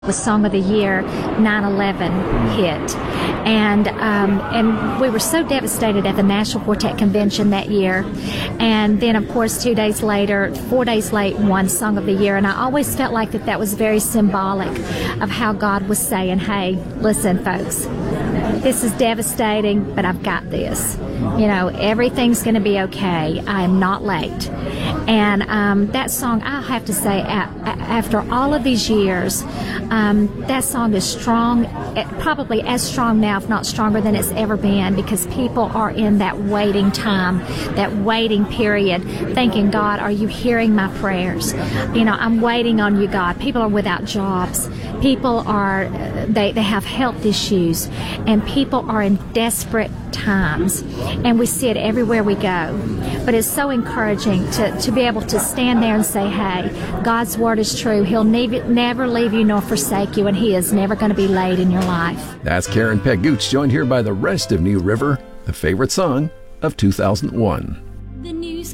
Was Song of the Year 9/11 hit, and we were so devastated at the National Quartet Convention that year, and then of course 4 days late, won Song of the Year, and I always felt like that was very symbolic of how God was saying, hey, listen folks, this is devastating, but I've got this. You know, everything's going to be okay. I am not late. And that song, I have to say, after all of these years, that song is strong, probably as strong now, if not stronger than it's ever been, because people are in that waiting time, that waiting period, thinking, God, are you hearing my prayers? You know, I'm waiting on you, God. People are without jobs. People are, they have health issues, and people are in desperate times, and we see it everywhere we go. But it's so encouraging to be able to stand there and say, hey, God's word is true. He'll never leave you nor forsake you, and he is never going to be late in your life. That's Karen Peck Gooch, joined here by the rest of New River, the favorite song of 2001.